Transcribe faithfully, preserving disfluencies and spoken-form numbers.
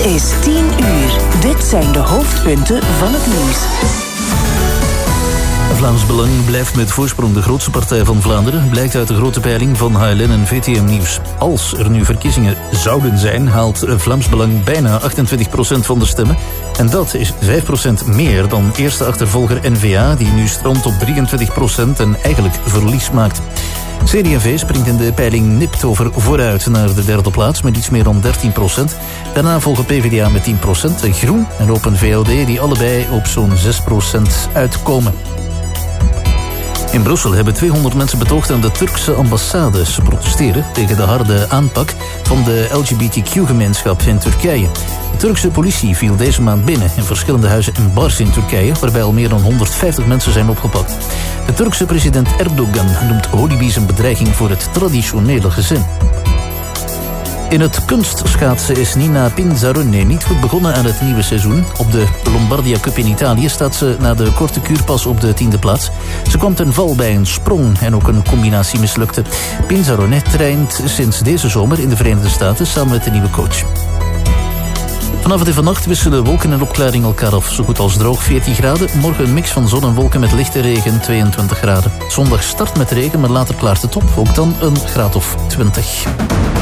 is tien uur. Dit zijn de hoofdpunten van het nieuws. Vlaams Belang blijft met voorsprong de grootste partij van Vlaanderen, blijkt uit de grote peiling van H L N en V T M Nieuws. Als er nu verkiezingen zouden zijn, haalt Vlaams Belang bijna achtentwintig procent van de stemmen. En dat is vijf procent meer dan eerste achtervolger N V A, die nu strandt op drieëntwintig procent en eigenlijk verlies maakt. C D en V springt in de peiling nipt over vooruit naar de derde plaats met iets meer dan dertien procent. Daarna volgen P V D A met tien procent, Groen en Open V L D die allebei op zo'n zes procent uitkomen. In Brussel hebben tweehonderd mensen betoogd aan de Turkse ambassade. Ze protesteren tegen de harde aanpak van de L G B T Q-gemeenschap in Turkije. De Turkse politie viel deze maand binnen in verschillende huizen in bars in Turkije, waarbij al meer dan honderdvijftig mensen zijn opgepakt. De Turkse president Erdogan noemt holibies een bedreiging voor het traditionele gezin. In het kunstschaatsen is Nina Pinzarone niet goed begonnen aan het nieuwe seizoen. Op de Lombardia Cup in Italië staat ze na de korte kuur pas op de tiende plaats. Ze kwam ten val bij een sprong en ook een combinatie mislukte. Pinzarone traint sinds deze zomer in de Verenigde Staten samen met de nieuwe coach. Vanavond en vannacht wisselen wolken en opklaring elkaar af. Zo goed als droog veertien graden. Morgen een mix van zon en wolken met lichte regen tweeëntwintig graden. Zondag start met regen, maar later klaart het op. Ook dan een graad of twintig.